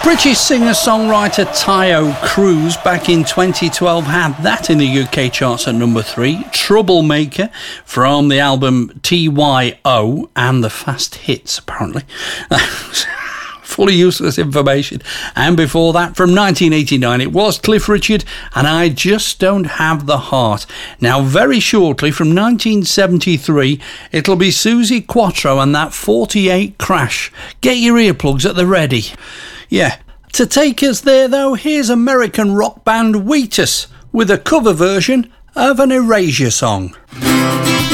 British singer-songwriter Taio Cruz back in 2012 had that in the UK charts at number 3. Troublemaker from the album TYO and the Fast Hits, apparently. Fully useless information. And before that, from 1989, it was Cliff Richard and I Just Don't Have the Heart. Now, very shortly, from 1973, it'll be Suzi Quatro and that 48 Crash. Get your earplugs at the ready. Yeah. To take us there, though, here's American rock band Wheatus with a cover version of an Erasure song.